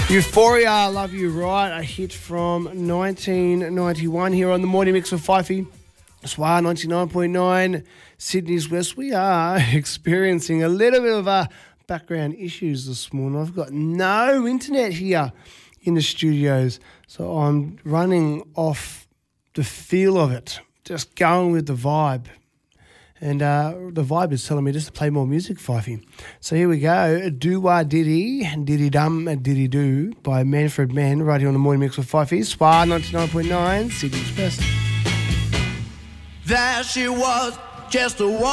Euphoria, Love You Right, a hit from 1991 here on the Morning Mix with Fifey. SWAR 99.9, Sydney's West. We are experiencing a little bit of background issues this morning. I've got no internet here in the studios, so I'm running off the feel of it, just going with the vibe. And the vibe is telling me just to play more music, Fifey. So here we go. Do-Wah Diddy, Diddy-Dum, Diddy-Do by Manfred Mann, right here on the Morning Mix with Fifey. SWAR 99.9, Sydney's Best. There she was, just a woman.